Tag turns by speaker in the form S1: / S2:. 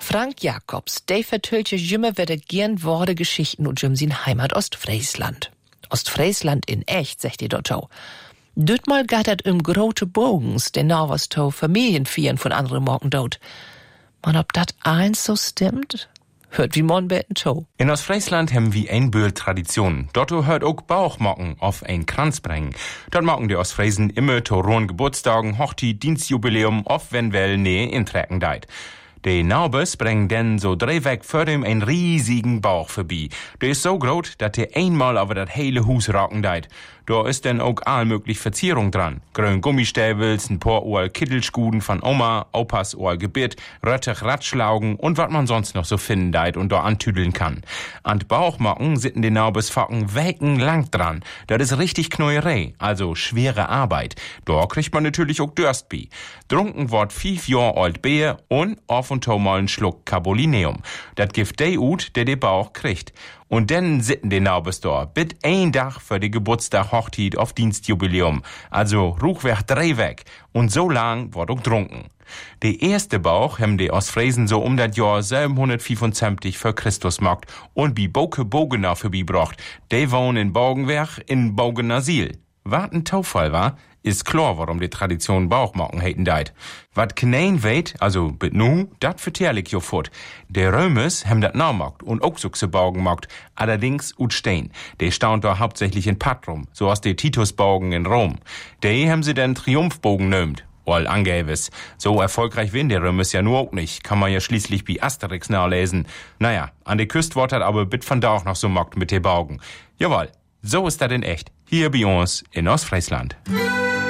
S1: Frank Jacobs, der vertellt ja immer wieder gern Worte Geschichten und sin Heimat Ostfriesland. Ostfriesland in echt, sagt ihr dort auch. Dütmal geht das grote Bogens, der Norwers to Familienvieren von anderen Morgen dort. Man ob dat eins so stimmt? Hört wie man beten to.
S2: In Ostfriesland haben wir ein Bühl Tradition. Dort hört auch Bauchmocken auf ein Kranz bringen. Dort machen die Ostfriesen immer to rohen Geburtstagen, Hochti, Dienstjubiläum, auf wenn well Nähe intrecken deit. Die Naubes bringen denn so drehweg vor dem einen riesigen Bauch vorbei. Der ist so groß, dass der einmal über das hele Hus rocken deit. Da ist denn auch allmöglich Verzierung dran. Grün Gummistäbels, ein paar Ohr Kittelschuden von Oma, Opas Ohr Gebit, röttig Ratschlaugen und was man sonst noch so finden deit und da antüdeln kann. An Bauchmocken sitten die Naubes Focken weckenlang dran. Das ist richtig Knäuerei, also schwere Arbeit. Da kriegt man natürlich auch Durst bei. Drunken wird 5 Jahre alt Bier und auf und to mal einen Schluck Carbolineum. Das gibt der ut, der den Bauch kriegt. Und dann sitten die Naubes da, bit ein Tag für die Geburtstag Hochtit auf Dienstjubiläum. Also ruchweg drehweg. Und so lang wird auch trunken. Der erste Bauch haben die Ostfriesen so das Jahr 775 vor Christus gemacht und bi Boke Bogener vorbeibracht. Die wohnen in Bogenwerk in Bogenasyl. Wat ein Taufall war, ist klar, warum die Tradition Bauchmocken heiten deit. Wat kenein weet, also bit nu, dat vertell ich jo fort. Der Römes haben dat naumacht und auch so Baugen gemacht, allerdings ut Stein. Der staunt da hauptsächlich in Patrum, so aus der Titusbaugen in Rom. Der haben sie den Triumphbogen nömt. Wohl angewiss. So erfolgreich bin der Römes ja nur auch nicht. Kann man ja schließlich wie Asterix nachlesen. Naja, an der Küste wird hat aber bit von da auch noch so mockt mit den Baugen. Jawohl, so ist das in echt. Hier bei uns in Ostfriesland.